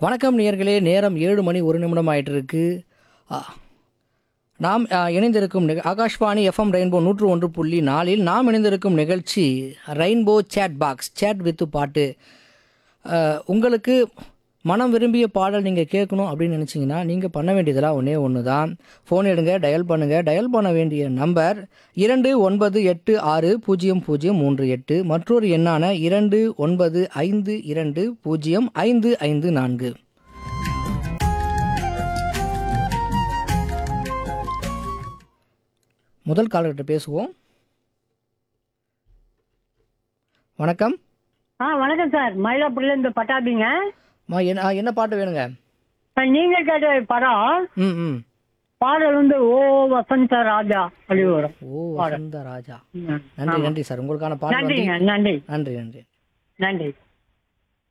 வணக்கம் நேயர்களே, நேரம் 7 மணி 1 நிமிடம் ஆயிட்டு இருக்கு. ஆ, நாம் இணைந்திருக்கும் ஆகாஷ்வாணி எஃப்எம் ரெயின்போ 101.4 நாம் இணைந்திருக்கும் நிகழ்ச்சி rainbow chat box, chat with பாட்டு. உங்களுக்கு மனம் விரும்பிய பாடல் நீங்கள் கேட்கணும் அப்படின்னு நினச்சிங்கன்னா நீங்கள் பண்ண வேண்டியதெல்லாம் ஒன்று தான். ஃபோன் எடுங்க, டயல் பண்ணுங்கள். டயல் பண்ண வேண்டிய நம்பர் 29860038, மற்றொரு எண்ணான 29520554. முதல் காலர்கிட்ட பேசுவோம். வணக்கம். வணக்கம் சார். மயிலாப்பூர்ல இருந்து பட்டாபிங்க. என்ன பாட்டு வேணுங்க? நீங்க கேட்ட படம் ம் பாடல் வந்து ஓ வசந்த ராஜா அப்படி வரும். ஓ வசந்த ராஜா. நன்றி நன்றி சார், உங்களுக்கான பாடல். நன்றிங்க. நன்றி நன்றி நன்றி நன்றி.